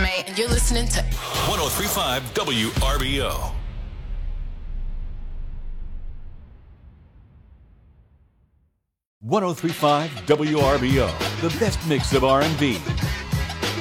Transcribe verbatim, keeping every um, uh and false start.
May, and you're listening to one oh three point five W R B O. one oh three point five W R B O, the best mix of R and B,